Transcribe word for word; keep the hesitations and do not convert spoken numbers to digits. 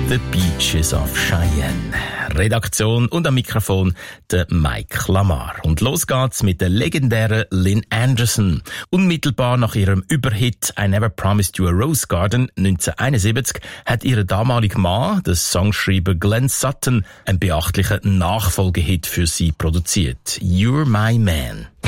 The Beaches of Cheyenne. Redaktion und am Mikrofon der Mike Lamar. Und los geht's mit der legendären Lynn Anderson. Unmittelbar nach ihrem Überhit I Never Promised You a Rose Garden neunzehnhunderteinundsiebzig hat ihr damaliger Mann, der Songschreiber Glenn Sutton, einen beachtlichen Nachfolgehit für sie produziert. You're My Man.